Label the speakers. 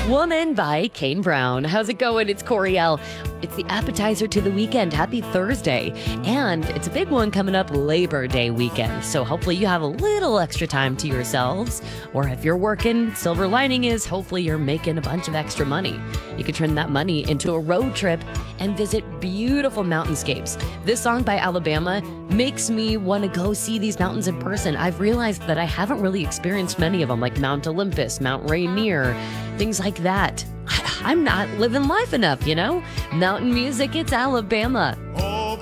Speaker 1: Woman by Kane Brown. How's it going? It's Coriel. It's the appetizer to the weekend. Happy Thursday. And it's a big one coming up, Labor Day weekend. So hopefully you have a little extra time to yourselves. Or if you're working, silver lining is hopefully you're making a bunch of extra money. You can turn that money into a road trip and visit beautiful mountainscapes. This song by Alabama makes me want to go see these mountains in person. I've realized that I haven't really experienced many of them, like Mount Olympus, Mount Rainier, things like that. I'm not living life enough, you know? Mountain music, it's Alabama.